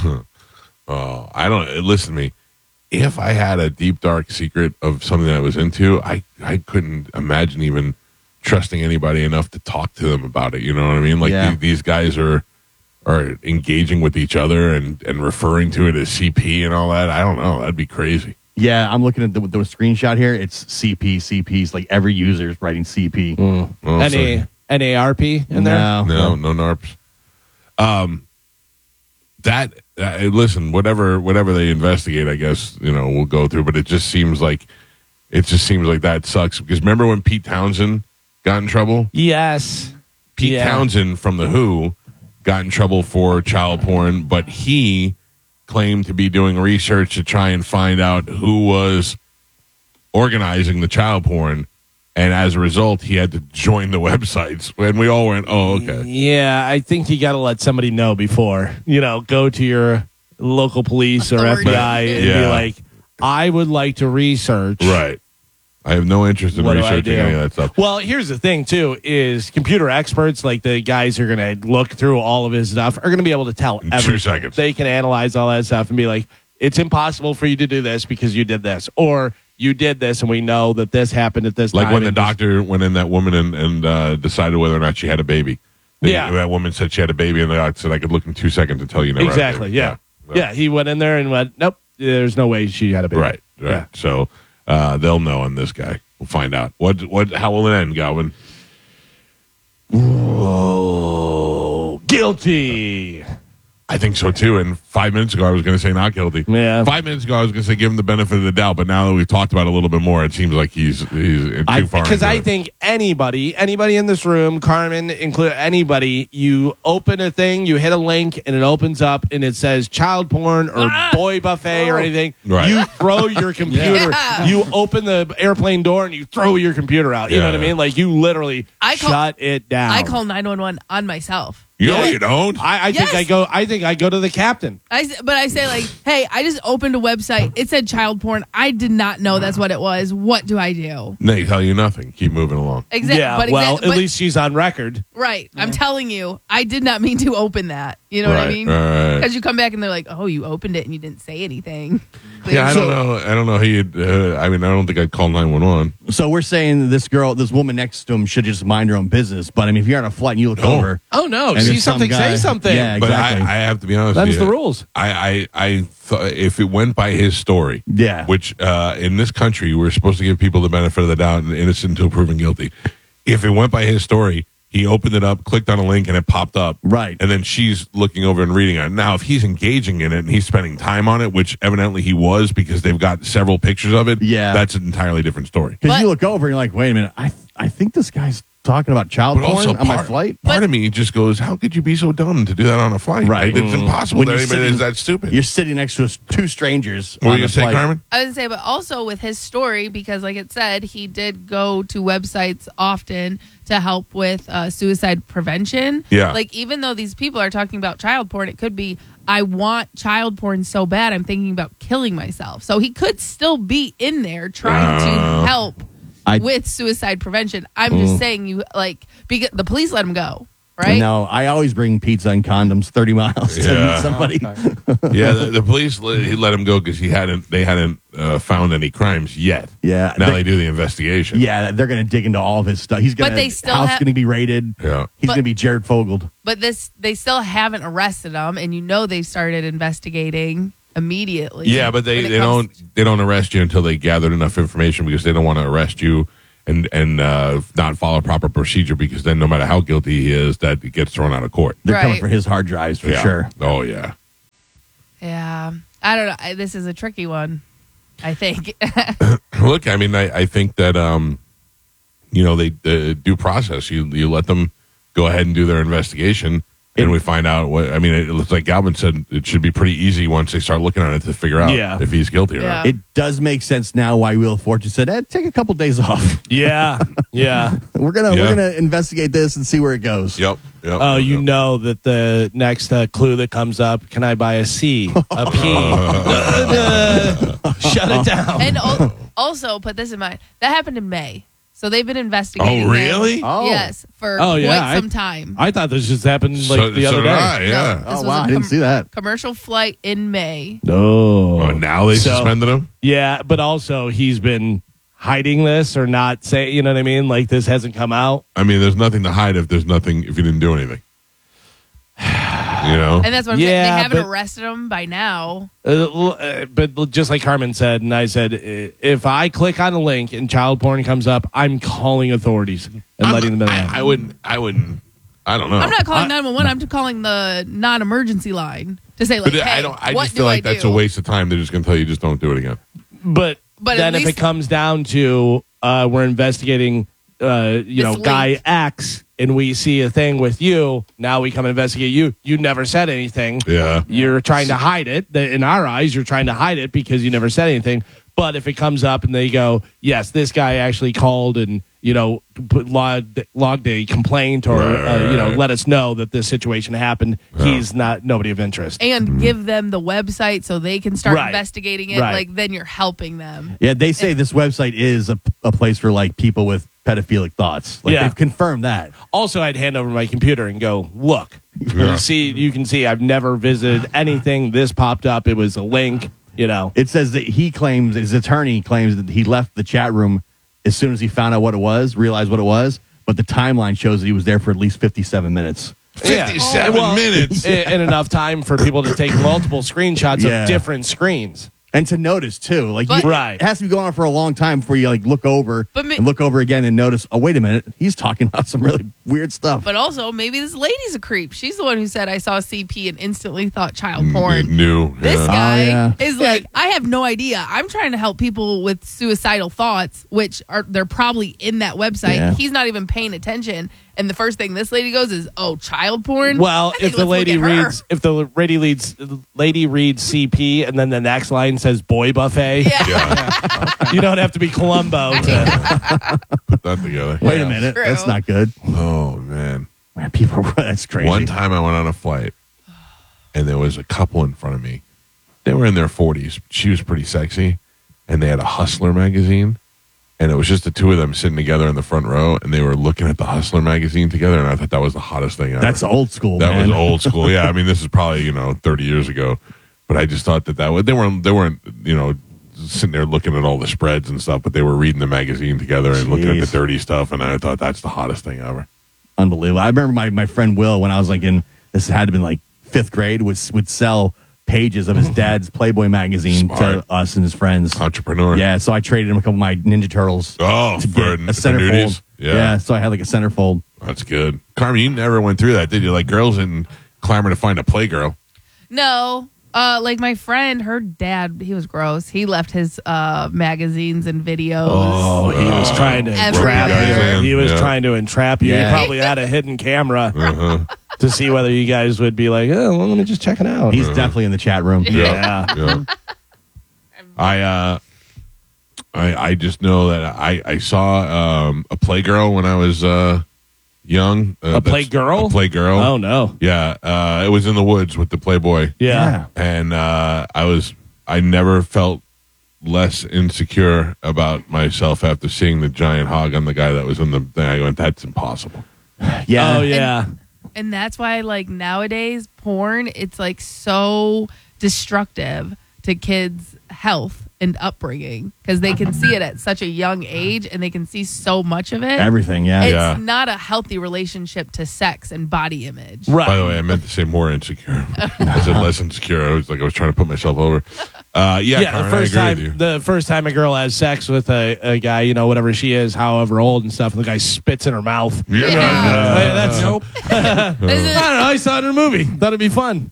Speaker 1: Oh, I don't listen to me. If I had a deep dark secret of something that I was into, I couldn't imagine even trusting anybody enough to talk to them about it. You know what I mean? Like
Speaker 3: Yeah.
Speaker 1: these guys are engaging with each other and referring to it as CP and all that. I don't know. That'd be crazy.
Speaker 3: Yeah, I'm looking at the screenshot here. It's CP's like every user is writing CP.
Speaker 1: Oh, so-
Speaker 2: NARP in there?
Speaker 3: No.
Speaker 1: No narps. Listen, whatever they investigate, I guess we'll go through. But it just seems like that sucks because remember when Pete Townsend got in trouble?
Speaker 2: Yes.
Speaker 1: Pete Townsend from the Who got in trouble for child porn, but he claimed to be doing research to try and find out who was organizing the child porn. And as a result, he had to join the websites. And we all went, oh, okay.
Speaker 2: Yeah, I think you got to let somebody know before. Go to your local police or
Speaker 5: Authority.
Speaker 2: FBI and be
Speaker 1: Yeah.
Speaker 2: like, I would like to research.
Speaker 1: Right. I have no interest in
Speaker 2: What do I
Speaker 1: researching
Speaker 2: do?
Speaker 1: any of that stuff.
Speaker 2: Well, here's the thing, too, is computer experts, like the guys who are going to look through all of his stuff, are going to be able to tell
Speaker 1: In 2
Speaker 2: everything.
Speaker 1: seconds.
Speaker 2: They can analyze all that stuff and be like, it's impossible for you to do this because you did this. Or you did this and we know that this happened at this
Speaker 1: Like
Speaker 2: time.
Speaker 1: when the
Speaker 2: and
Speaker 1: doctor went in that woman and decided whether or not she had a baby.
Speaker 2: Yeah.
Speaker 1: That woman said she had a baby, and the doctor said, I could look in 2 seconds and tell you never had a
Speaker 2: Exactly,
Speaker 1: baby.
Speaker 2: yeah. Yeah, he went in there and went, nope, there's no way she had a baby.
Speaker 1: Right.
Speaker 2: Yeah.
Speaker 1: So they'll know on this guy. We'll find out. How will it end, Galvin?
Speaker 2: Oh, guilty.
Speaker 1: I think so too. And 5 minutes ago, I was going to say not guilty.
Speaker 2: Yeah.
Speaker 1: 5 minutes ago, I was going to say give him the benefit of the doubt. But now that we've talked about it a little bit more, it seems like he's too far.
Speaker 2: Because
Speaker 1: into
Speaker 2: I
Speaker 1: it.
Speaker 2: think anybody in this room, Carmen, include anybody, you open a thing, you hit a link, and it opens up, and it says child porn or boy buffet or anything.
Speaker 1: Right.
Speaker 2: You throw your computer.
Speaker 5: Yeah.
Speaker 2: You open the airplane door and you throw your computer out. You know what I
Speaker 1: Yeah.
Speaker 2: mean? Like you literally shut it down.
Speaker 5: I call 911 on myself.
Speaker 1: You know you don't.
Speaker 2: I think
Speaker 5: Yes.
Speaker 2: I think I go to the captain.
Speaker 5: But I say like, hey, I just opened a website. It said child porn. I did not know that's what it was. What do I do?
Speaker 1: They tell you nothing. Keep moving along.
Speaker 5: Exactly.
Speaker 2: Yeah.
Speaker 5: But
Speaker 2: Well,
Speaker 5: but-
Speaker 2: at least she's on record.
Speaker 5: right. I'm telling you, I did not mean to open that. You know what I mean?
Speaker 1: Right.
Speaker 5: Because you come back and they're like, oh, you opened it and you didn't say anything.
Speaker 1: Yeah, I
Speaker 5: So-
Speaker 1: don't know. I don't know how you'd. I don't think I'd call 911.
Speaker 3: So we're saying this woman next to him should just mind her own business. But I mean, if you're on a flight and you look
Speaker 1: No.
Speaker 3: over,
Speaker 2: Oh no!
Speaker 3: And
Speaker 2: See
Speaker 3: there's some
Speaker 2: something,
Speaker 3: guy-
Speaker 2: say something.
Speaker 3: Yeah,
Speaker 1: But
Speaker 3: exactly.
Speaker 1: I have to be honest
Speaker 2: That's
Speaker 1: with you.
Speaker 2: the rules.
Speaker 1: I thought if it went by his story,
Speaker 3: Yeah.
Speaker 1: which in this country we're supposed to give people the benefit of the doubt and innocent until proven guilty. If it went by his story, He opened it up, clicked on a link, and it popped up.
Speaker 3: Right.
Speaker 1: And then she's looking over and reading it. Now, if he's engaging in it and he's spending time on it, which evidently he was because they've got several pictures of it,
Speaker 3: Yeah.
Speaker 1: that's an entirely different story.
Speaker 3: Because
Speaker 5: But-
Speaker 3: you look over and you're like, wait a minute, I think this guy's talking about child
Speaker 1: But
Speaker 3: porn
Speaker 1: also,
Speaker 3: on my flight.
Speaker 1: part of me just goes, how could you be so dumb to do that on a flight?
Speaker 3: Right.
Speaker 1: It's impossible
Speaker 3: When
Speaker 1: that
Speaker 3: you're
Speaker 1: anybody
Speaker 3: sitting-
Speaker 1: is that stupid.
Speaker 3: You're sitting next to two strangers.
Speaker 1: What were
Speaker 3: on
Speaker 1: you
Speaker 3: the
Speaker 1: going to say,
Speaker 3: flight.
Speaker 1: Carmen?
Speaker 5: I was going to say, but also with his story, because like it said, he did go to websites often to help with suicide prevention.
Speaker 1: Yeah.
Speaker 5: Like, even though these people are talking about child porn, it could be, I want child porn so bad, I'm thinking about killing myself. So he could still be in there trying to help with suicide prevention. I'm just saying, because the police let him go, right?
Speaker 3: No, I always bring pizza and condoms 30 miles to
Speaker 1: Yeah.
Speaker 3: meet somebody.
Speaker 1: Yeah, the police he let him go because they hadn't found any crimes yet.
Speaker 3: Yeah.
Speaker 1: Now
Speaker 3: They-
Speaker 1: they do the investigation.
Speaker 3: Yeah, they're going to dig into all of his stuff. He's going
Speaker 5: But
Speaker 3: to
Speaker 5: they still
Speaker 3: house
Speaker 5: have-
Speaker 3: going to be raided.
Speaker 1: Yeah.
Speaker 3: He's
Speaker 5: But-
Speaker 3: going to be Jared Fogled.
Speaker 5: But they still haven't arrested him, and they started investigating immediately.
Speaker 1: Yeah, but
Speaker 5: when it
Speaker 1: they
Speaker 5: comes
Speaker 1: don't arrest you until they gathered enough information because they don't want to arrest you and not follow proper procedure because then no matter how guilty he is, that it gets thrown out of court.
Speaker 3: They're coming
Speaker 5: Right.
Speaker 3: for his hard drives for
Speaker 1: Yeah.
Speaker 3: sure.
Speaker 1: Oh yeah.
Speaker 5: Yeah, I don't know. This is a tricky one, I think.
Speaker 1: Look, I mean, I think that they due process. You let them go ahead and do their investigation, and we find out what. I mean, it looks like Galvin said it should be pretty easy once they start looking at it to figure out
Speaker 2: Yeah.
Speaker 1: if he's guilty or not.
Speaker 5: Yeah.
Speaker 3: It does make sense now why Wheel of Fortune said, take a couple days off.
Speaker 2: Yeah. Yeah.
Speaker 3: We're gonna investigate this and see where it goes.
Speaker 1: Yep.
Speaker 2: Oh, you know that the next clue that comes up, can I buy a C, a P? Shut it down.
Speaker 5: And also, put this in mind. That happened in May. So they've been investigating.
Speaker 1: Oh, really?
Speaker 5: him,
Speaker 3: Oh.
Speaker 5: Yes, for
Speaker 2: Oh, yeah,
Speaker 5: quite some time.
Speaker 2: I thought this just happened like the
Speaker 1: so
Speaker 2: other
Speaker 1: did
Speaker 2: day.
Speaker 1: I, yeah.
Speaker 5: No, this
Speaker 3: Oh
Speaker 5: was
Speaker 3: wow,
Speaker 5: a
Speaker 3: I didn't see that.
Speaker 5: commercial flight in May.
Speaker 2: No.
Speaker 1: Oh, now they
Speaker 2: So-
Speaker 1: suspended him.
Speaker 2: Yeah, but also he's been hiding this or not saying, you know what I mean? Like this hasn't come out.
Speaker 1: I mean, there's nothing to hide if you didn't do anything. You know.
Speaker 5: And that's what I'm saying. They
Speaker 2: Yeah,
Speaker 5: haven't
Speaker 2: but-
Speaker 5: arrested him by now.
Speaker 2: But just like Carmen said, and I said, if I click on a link and child porn comes up, I'm calling authorities and letting them know.
Speaker 1: I wouldn't. I don't know.
Speaker 5: I'm not calling 911. I'm just calling the non-emergency line to say, like,
Speaker 1: But
Speaker 5: hey,
Speaker 1: I
Speaker 5: what
Speaker 1: just
Speaker 5: do
Speaker 1: feel
Speaker 5: I
Speaker 1: like that's
Speaker 5: do?
Speaker 1: a waste of time. They're just going to tell you just don't do it again.
Speaker 2: But
Speaker 5: But
Speaker 2: then
Speaker 5: at
Speaker 2: if
Speaker 5: least-
Speaker 2: it comes down to we're investigating,
Speaker 5: This
Speaker 2: guy
Speaker 5: link.
Speaker 2: X, and we see a thing with you, now we come investigate you. You never said anything.
Speaker 1: Yeah.
Speaker 2: You're trying to hide it. In our eyes, you're trying to hide it because you never said anything. But if it comes up and they go, yes, this guy actually called and, logged a complaint or, let us know that this situation happened, he's nobody of interest.
Speaker 5: And give them the website so they can start
Speaker 2: Right.
Speaker 5: investigating it.
Speaker 2: Right.
Speaker 5: Like, then you're helping them.
Speaker 3: Yeah, they say this website is a place for like people with pedophilic thoughts. Like
Speaker 2: Yeah.
Speaker 3: they've confirmed that.
Speaker 2: Also, I'd hand over my computer and go, look,
Speaker 1: Yeah.
Speaker 2: you can see I've never visited anything. This popped up. It was a link,
Speaker 3: It says that his attorney claims that he left the chat room as soon as he found out what it was, realized what it was, but the timeline shows that he was there for at least 57 minutes.
Speaker 1: 57 minutes.
Speaker 2: and enough time for people to take multiple screenshots
Speaker 3: Yeah.
Speaker 2: of different screens.
Speaker 3: And to notice too, like
Speaker 5: But-
Speaker 2: Right.
Speaker 3: it has to be going on for a long time before you like look over
Speaker 5: But
Speaker 3: and look over again and notice. Oh, wait a minute, he's talking about some really weird stuff.
Speaker 5: But also, maybe this lady's a creep. She's the one who said, I saw CP and instantly thought child porn.
Speaker 1: New.
Speaker 5: This
Speaker 1: yeah.
Speaker 5: guy
Speaker 3: yeah.
Speaker 5: is like, I have no idea. I'm trying to help people with suicidal thoughts, which they're probably in that website.
Speaker 3: Yeah.
Speaker 5: He's not even paying attention. And the first thing this lady goes is, "Oh, child porn."
Speaker 2: Well,
Speaker 5: I think
Speaker 2: if the
Speaker 5: let's look
Speaker 2: lady
Speaker 5: at her.
Speaker 2: reads, if the lady reads CP, and then the next line says boy buffet,
Speaker 5: yeah,
Speaker 1: Yeah.
Speaker 2: you don't have to be Columbo to.
Speaker 1: Put that together.
Speaker 3: Wait a minute,
Speaker 5: True.
Speaker 3: that's not good.
Speaker 1: Oh man.
Speaker 3: Man, people, that's crazy.
Speaker 1: One time I went on a flight, and there was a couple in front of me. They were in their 40s. She was pretty sexy, and they had a Hustler magazine, and it was just the two of them sitting together in the front row, and they were looking at the Hustler magazine together, and I thought that was the hottest thing ever.
Speaker 3: That's old school.
Speaker 1: That
Speaker 3: man.
Speaker 1: was old school. Yeah, I mean, this is probably 30 years ago, but I just thought that was, they weren't sitting there looking at all the spreads and stuff, but they were reading the magazine together and looking at the
Speaker 3: Jeez.
Speaker 1: dirty stuff, and I thought that's the hottest thing ever.
Speaker 3: Unbelievable. I remember my friend Will, when I was like this had to been like 5th grade, would sell pages of his dad's Playboy magazine
Speaker 1: Smart.
Speaker 3: to us and his friends.
Speaker 1: Entrepreneur.
Speaker 3: Yeah, so I traded him a couple of my Ninja Turtles
Speaker 1: Oh,
Speaker 3: to
Speaker 1: for
Speaker 3: get a centerfold.
Speaker 1: nudies?
Speaker 3: Yeah, so I had like a centerfold.
Speaker 1: That's good. Carmen, you never went through that, did you? Like girls didn't clamor to find a Playgirl.
Speaker 5: No. Like my friend, her dad, he was gross. He left his magazines and videos.
Speaker 2: Oh, he was trying to entrap
Speaker 5: Everywhere.
Speaker 2: you. He was
Speaker 1: Yeah.
Speaker 2: trying to entrap you.
Speaker 3: Yeah.
Speaker 2: He probably had a hidden camera to see whether you guys would be like, oh, well, let me just check it out.
Speaker 3: He's definitely in the chat room.
Speaker 2: Yeah.
Speaker 1: Yeah. I just know that I saw a Playgirl when I was young.
Speaker 2: A Playgirl?
Speaker 1: A Playgirl.
Speaker 2: Oh, no.
Speaker 1: Yeah. It was in the woods with the Playboy.
Speaker 2: Yeah.
Speaker 1: And I never felt less insecure about myself after seeing the giant hog on the guy that was in the thing. I went, that's impossible.
Speaker 3: Yeah.
Speaker 2: Oh, yeah.
Speaker 5: And that's why, like, nowadays, porn, it's, like, so destructive to kids' health and upbringing because they can see it at such a young age and they can see so much of it.
Speaker 3: Everything, yeah.
Speaker 5: It's
Speaker 1: Yeah.
Speaker 5: not a healthy relationship to sex and body image.
Speaker 2: Right.
Speaker 1: By the way, I meant to say more insecure. I said less insecure. I was trying to put myself over. Yeah, Carmen, I agree with you.
Speaker 2: the first time a girl has sex with a guy, you know, whatever she is, however old and stuff, and the guy spits in her mouth.
Speaker 1: Yeah.
Speaker 2: That's nope. I don't know. I saw it in a movie. Thought it'd be fun.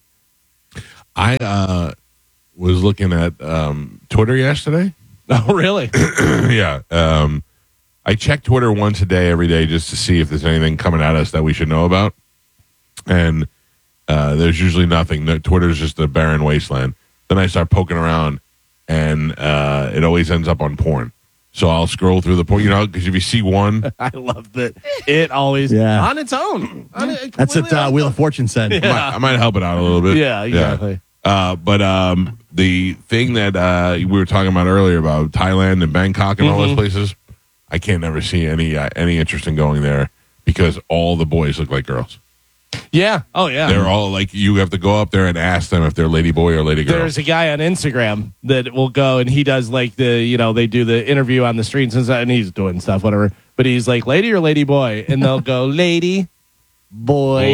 Speaker 1: I was looking at Twitter yesterday.
Speaker 2: Oh, really?
Speaker 1: Yeah. I check Twitter once a day, every day, just to see if there's anything coming at us that we should know about. And there's usually nothing. Twitter's just a barren wasteland. Then I start poking around, and it always ends up on porn. So I'll scroll through the porn, you know, because if you see one,
Speaker 2: I love that. It always
Speaker 3: Yeah.
Speaker 2: on its own.
Speaker 3: That's what Wheel of Fortune said.
Speaker 1: I might help it out a little bit.
Speaker 2: Yeah, exactly.
Speaker 1: But the thing that we were talking about earlier about Thailand and Bangkok and all those places, I can't never see any interest in going there because all the boys look like girls.
Speaker 2: Yeah. Oh, yeah.
Speaker 1: They're all like, you have to go up there and ask them if they're lady boy or lady girl.
Speaker 2: There's a guy on Instagram that will go and he does like they do the interview on the streets and stuff, and he's doing stuff, whatever. But he's like, lady or lady boy? And they'll go, lady, boy.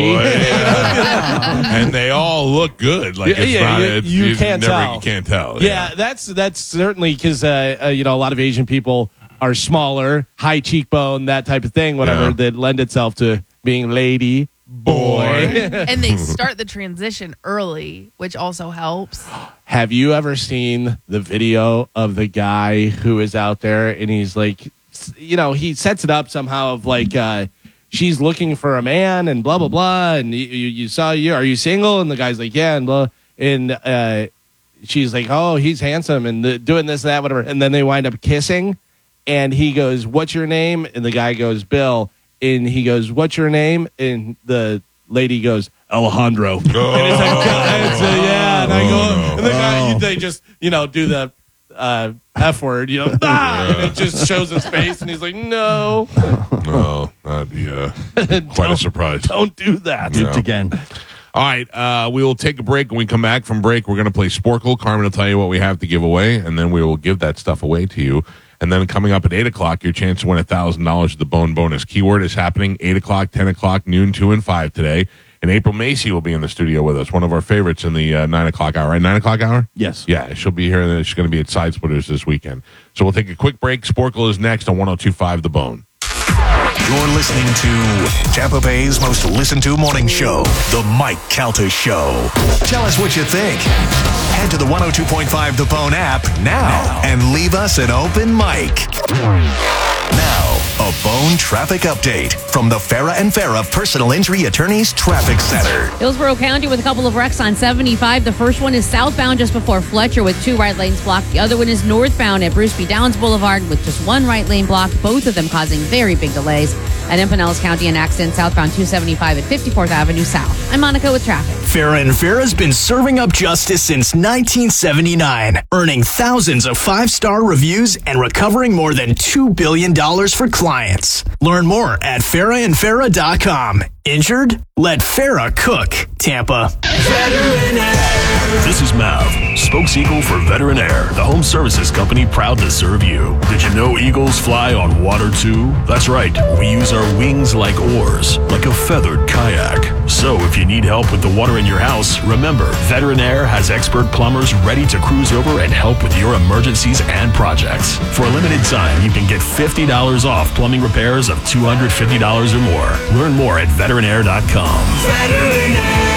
Speaker 1: And they all look good. Like it's not.
Speaker 2: You can't tell.
Speaker 1: You can't tell.
Speaker 2: Yeah, that's certainly because a lot of Asian people are smaller, high cheekbone, that type of thing, whatever,
Speaker 1: Yeah.
Speaker 2: that lend itself to being lady, boy.
Speaker 5: And they start the transition early, which also helps.
Speaker 2: Have you ever seen the video of the guy who is out there and he's like, you know, he sets it up somehow of like, she's looking for a man and blah, blah, blah. And you saw are you single? And the guy's like, yeah. And blah. And she's like, oh, he's handsome and doing this and that, whatever. And then they wind up kissing. And he goes, what's your name? And the guy goes, Bill. And he goes, what's your name? And the lady goes, Alejandro. And it's like, yeah. And I go, and the guy, they just, you know, do the F word, you know, and it just shows his face. And he's like, no,
Speaker 1: Oh, that'd be quite a surprise.
Speaker 2: don't do that.
Speaker 1: No.
Speaker 3: Duped again.
Speaker 1: All right, we will take a break. When we come back from break, we're going to play Sporkle. Carmen will tell you what we have to give away, and then we will give that stuff away to you. And then coming up at 8 o'clock, your chance to win $1,000 of the Bone Bonus. Keyword is happening 8 o'clock, 10 o'clock, noon, 2, and 5 today. And April Macy will be in the studio with us, one of our favorites in the 9 o'clock hour. Right, 9 o'clock hour?
Speaker 3: Yes.
Speaker 1: Yeah, she'll be here, and then she's going to be at Side Splitters this weekend. So we'll take a quick break. Sporkle is next on 102.5 The Bone.
Speaker 6: You're listening to Tampa Bay's most listened to morning show, The Mike Calta Show. Tell us what you think. Head to the 102.5 The Bone app now and leave us an open mic. Now, a Bone traffic update from the Farah and Farah Personal Injury Attorneys Traffic Center.
Speaker 7: Hillsborough County with a couple of wrecks on 75. The first one is southbound just before Fletcher with 2 right lanes blocked. The other one is northbound at Bruce B. Downs Boulevard with just 1 right lane blocked, both of them causing very big delays. And in Pinellas County, an accident southbound 275 at 54th Avenue South. I'm Monica with traffic.
Speaker 8: Farah and Farah's been serving up justice since 1979, earning thousands of 5-star reviews and recovering more than $2 billion for clients. Learn more at farahandfarah.com. Injured? Let Farah cook, Tampa.
Speaker 6: This is Mav, spokes-eagle for Veteran Air, the home services company proud to serve you. Did you know eagles fly on water too? That's right, we use our wings like oars, like a feathered kayak. So if you need help with the water in your house, remember, Veteran Air has expert plumbers ready to cruise over and help with your emergencies and projects. For a limited time, you can get $50 off plumbing repairs of $250 or more. Learn more at veteranair.com. Veteran Air.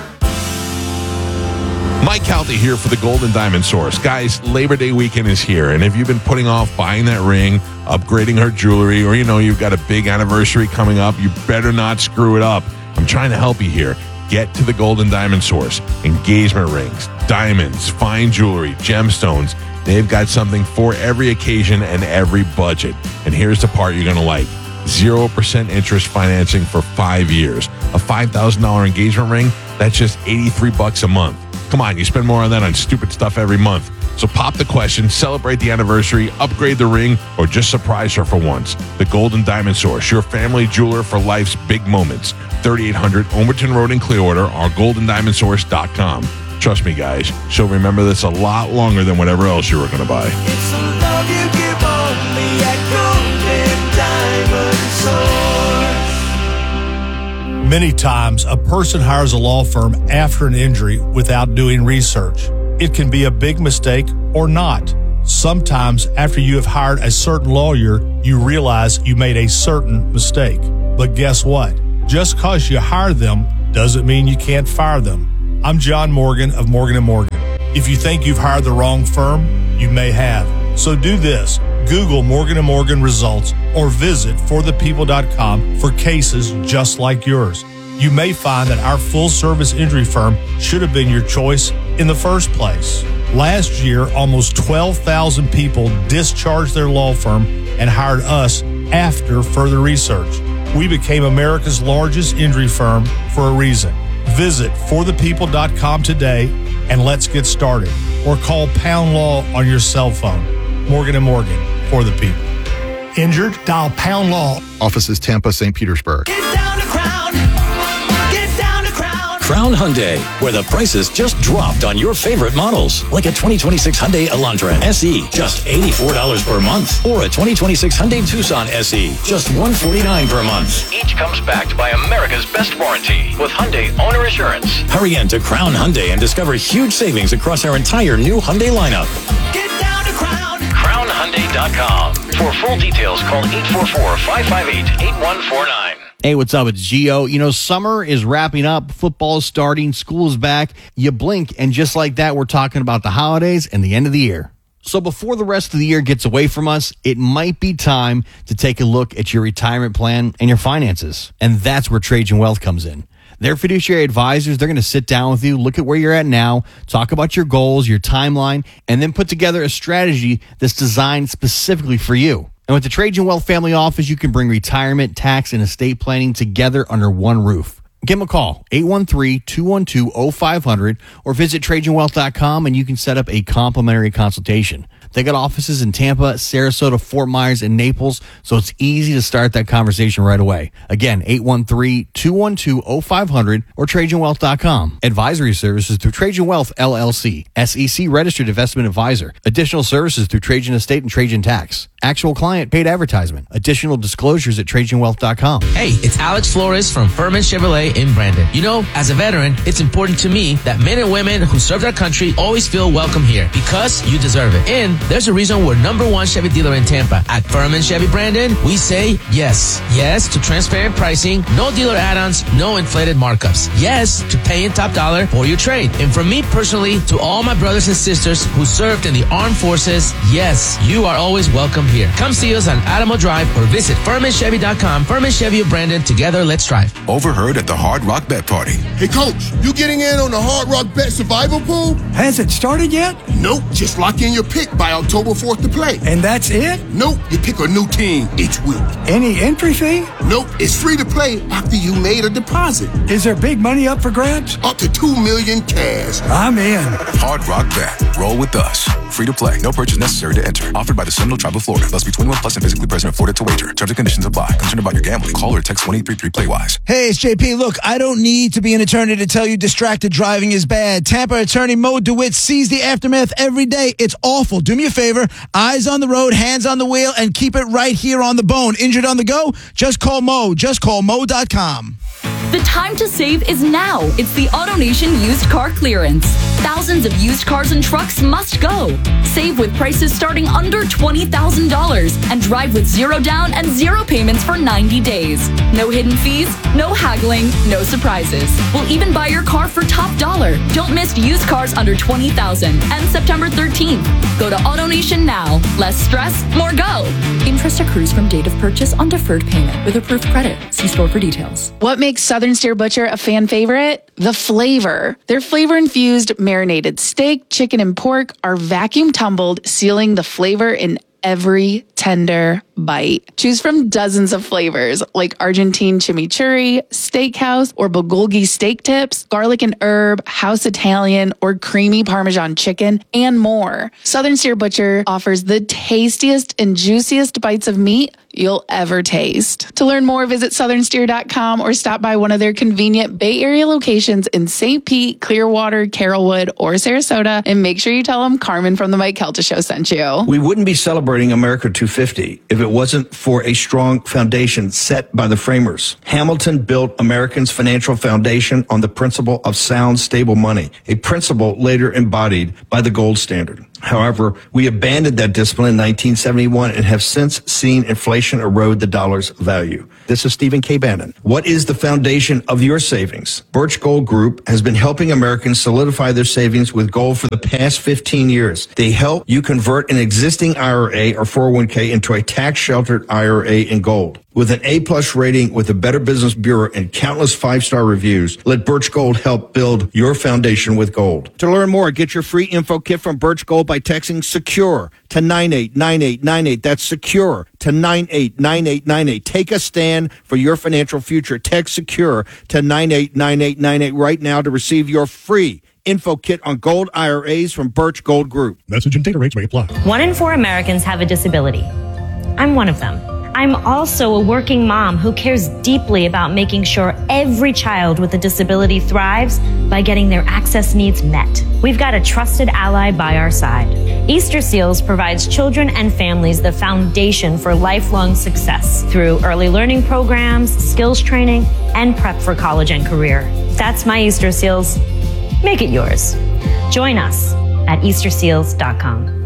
Speaker 1: Mike Calta here for the Golden Diamond Source. Guys, Labor Day weekend is here, and if you've been putting off buying that ring, upgrading her jewelry, or you've got a big anniversary coming up, you better not screw it up. I'm trying to help you here. Get to the Golden Diamond Source. Engagement rings, diamonds, fine jewelry, gemstones. They've got something for every occasion and every budget. And here's the part you're going to like. 0% interest financing for 5 years. A $5,000 engagement ring, that's just $83 a month. Come on, you spend more on that on stupid stuff every month. So pop the question, celebrate the anniversary, upgrade the ring, or just surprise her for once. The Golden Diamond Source, your family jeweler for life's big moments. 3800 Overton Road in Clearwater, or goldendiamondsource.com. Trust me, guys, she'll remember this a lot longer than whatever else you were going to buy.
Speaker 9: It's the love you give only at Golden Diamond Source.
Speaker 10: Many times, a person hires a law firm after an injury without doing research. It can be a big mistake or not. Sometimes, after you have hired a certain lawyer, you realize you made a certain mistake. But guess what? Just because you hire them doesn't mean you can't fire them. I'm John Morgan of Morgan & Morgan. If you think you've hired the wrong firm, you may have. So do this. Google Morgan & Morgan results or visit forthepeople.com for cases just like yours. You may find that our full-service injury firm should have been your choice in the first place. Last year, almost 12,000 people discharged their law firm and hired us after further research. We became America's largest injury firm for a reason. Visit forthepeople.com today and let's get started. Or call Pound Law on your cell phone. Morgan & Morgan, for the people. Injured? Dial Pound Law.
Speaker 11: Offices Tampa, St. Petersburg.
Speaker 9: Get down to Crown. Get down to Crown.
Speaker 12: Crown Hyundai, where the prices just dropped on your favorite models. Like a 2026 Hyundai Elantra SE, just $84 per month. Or a 2026 Hyundai Tucson SE, just $149 per month.
Speaker 13: Each comes backed by America's best warranty with Hyundai Owner Assurance.
Speaker 12: Hurry in to Crown Hyundai and discover huge savings across our entire new Hyundai lineup.
Speaker 9: Get down to Crown.
Speaker 13: CrownHyundai.com. For full details, call 844-558-8149.
Speaker 3: Hey, what's up? It's Gio. Summer is wrapping up. Football is starting. School's back. You blink, and just like that, we're talking about the holidays and the end of the year. So before the rest of the year gets away from us, it might be time to take a look at your retirement plan and your finances. And that's where Trajan Wealth comes in. They're fiduciary advisors. They're going to sit down with you, look at where you're at now, talk about your goals, your timeline, and then put together a strategy that's designed specifically for you. And with the Trajan Wealth Family Office, you can bring retirement, tax, and estate planning together under one roof. Give them a call, 813-212-0500, or visit TrajanWealth.com, and you can set up a complimentary consultation. They got offices in Tampa, Sarasota, Fort Myers, and Naples, so it's easy to start that conversation right away. Again, 813-212-0500 or TrajanWealth.com. Advisory services through Trajan Wealth, LLC, SEC Registered Investment Advisor. Additional services through Trajan Estate and Trajan Tax. Actual client paid advertisement. Additional disclosures at TrajanWealth.com.
Speaker 14: Hey, it's Alex Flores from Furman Chevrolet in Brandon. As a veteran, it's important to me that men and women who serve our country always feel welcome here because you deserve it. And there's a reason we're #1 Chevy dealer in Tampa. At Furman Chevy Brandon, we say yes. Yes to transparent pricing, no dealer add-ons, no inflated markups. Yes to paying top dollar for your trade. And from me personally to all my brothers and sisters who served in the armed forces, yes, you are always welcome here. Come see us on Adamo Drive or visit FurmanChevy.com. Furman Chevy of Brandon. Together, let's drive.
Speaker 15: Overheard at the Hard Rock Bet Party.
Speaker 16: Hey, Coach, you getting in on the Hard Rock Bet Survival Pool?
Speaker 17: Has it started yet?
Speaker 16: Nope. Just lock in your pick by October 4th to play.
Speaker 17: And that's it?
Speaker 16: Nope, you pick a new team each week.
Speaker 17: Any entry fee?
Speaker 16: Nope, it's free to play after you made a deposit.
Speaker 17: Is there big money up for grabs?
Speaker 16: Up to $2 million cash.
Speaker 17: I'm in.
Speaker 15: Hard Rock Bet. Roll with us. Free to play. No purchase necessary to enter. Offered by the Seminole Tribe of Florida. Must be 21 plus and physically present in Florida to wager. Terms and conditions apply. Concerned about your gambling? Call or text 1-833-PLAY-WISE.
Speaker 18: Hey, it's JP. Look, I don't need to be an attorney to tell you distracted driving is bad. Tampa attorney Mo DeWitt sees the aftermath every day. It's awful. Do me a favor. Eyes on the road, hands on the wheel, and keep it right here on the bone. Injured on the go? Just call Mo. Just call Mo.com.
Speaker 19: The time to save is now. It's the AutoNation used car clearance. Thousands of used cars and trucks must go. Save with prices starting under $20,000 and drive with 0 down and 0 payments for 90 days. No hidden fees, no haggling, no surprises. We'll even buy your car for top dollar. Don't miss used cars under $20,000 and September 13th. Go to AutoNation now. Less stress, more go. Interest accrues from date of purchase on deferred payment with approved credit. See store for details.
Speaker 20: What makes Southern Steer Butcher a fan favorite? The flavor. Their flavor-infused marinated steak, chicken, and pork are vacuum tumbled, sealing the flavor in every tender bite. Choose from dozens of flavors like Argentine chimichurri, steakhouse, or bulgogi steak tips, garlic and herb, house Italian, or creamy Parmesan chicken, and more. Southern Steer Butcher offers the tastiest and juiciest bites of meat you'll ever taste. To learn more, visit southernsteer.com or stop by one of their convenient Bay Area locations in St. Pete, Clearwater, Carrollwood, or Sarasota, and make sure you tell them Carmen from the Mike Kelta Show sent you.
Speaker 21: We wouldn't be celebrating America 250 if it wasn't for a strong foundation set by the framers. Hamilton built Americans' financial foundation on the principle of sound, stable money, a principle later embodied by the gold standard. However, we abandoned that discipline in 1971 and have since seen inflation erode the dollar's value. This is Stephen K. Bannon. What is the foundation of your savings? Birch Gold Group has been helping Americans solidify their savings with gold for the past 15 years. They help you convert an existing IRA or 401k into a tax-sheltered IRA in gold. With an A-plus rating with the Better Business Bureau and countless 5-star reviews, let Birch Gold help build your foundation with gold. To learn more, get your free info kit from Birch Gold by texting SECURE to 989898. That's SECURE to 989898. Take a stand for your financial future. Text SECURE to 989898 right now to receive your free info kit on gold IRAs from Birch Gold Group.
Speaker 22: Message and data rates may apply.
Speaker 23: 1 in 4 Americans have a disability. I'm one of them. I'm also a working mom who cares deeply about making sure every child with a disability thrives by getting their access needs met. We've got a trusted ally by our side. Easter Seals provides children and families the foundation for lifelong success through early learning programs, skills training, and prep for college and career. That's my Easter Seals. Make it yours. Join us at easterseals.com.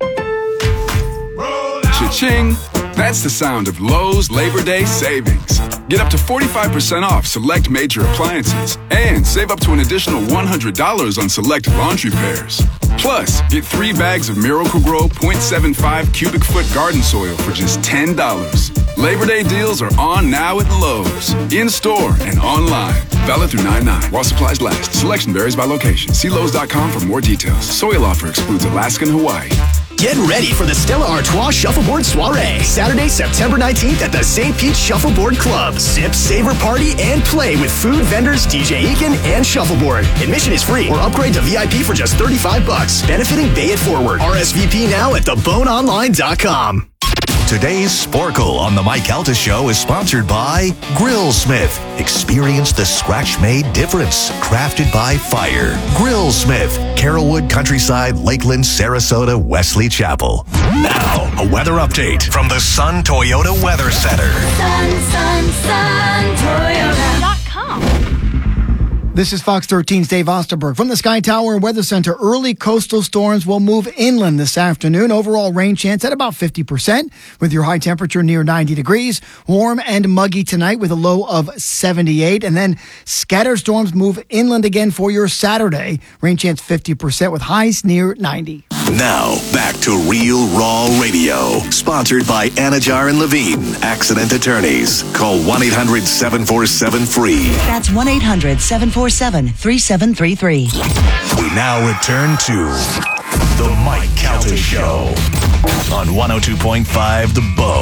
Speaker 24: Cha-ching! That's the sound of Lowe's Labor Day savings. Get up to 45% off select major appliances and save up to an additional $100 on select laundry pairs. Plus, get 3 bags of Miracle-Gro 0.75 cubic foot garden soil for just $10. Labor Day deals are on now at Lowe's, in-store and online. Valid through 9/9 while supplies last. Selection varies by location. See Lowe's.com for more details. Soil offer excludes Alaska and Hawaii.
Speaker 8: Get ready for the Stella Artois Shuffleboard Soiree, Saturday, September 19th at the St. Pete Shuffleboard Club. Sip, savor, party, and play with food vendors DJ Eakin and Shuffleboard. Admission is free or upgrade to VIP for just $35. Benefiting Bay It Forward. RSVP now at theboneonline.com.
Speaker 6: Today's Sporkle on the Mike Calta Show is sponsored by Grillsmith. Experience the scratch-made difference. Crafted by fire. Grillsmith. Carrollwood, Countryside, Lakeland, Sarasota, Wesley Chapel. Now, a weather update from the Sun Toyota Weather Center.
Speaker 25: Sun, Toyota.com.
Speaker 26: This is Fox 13's Dave Osterberg. From the Sky Tower and Weather Center, early coastal storms will move inland this afternoon. Overall rain chance at about 50%, with your high temperature near 90 degrees. Warm and muggy tonight with a low of 78. And then scattered storms move inland again for your Saturday. Rain chance 50% with highs near 90.
Speaker 6: Now, back to Real Raw Radio. Sponsored by Anajar and Levine, accident attorneys. Call 1-800-747-FREE.
Speaker 27: That's 1-800-747-3733.
Speaker 6: We now return to The Mike Calta Show on 102.5 The Bone.